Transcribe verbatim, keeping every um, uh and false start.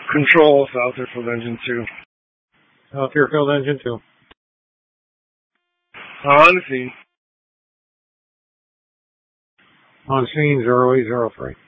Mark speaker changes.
Speaker 1: Control, South Airfield Engine two.
Speaker 2: South Airfield Engine two.
Speaker 1: On the scene.
Speaker 2: On scene, zero eight zero three.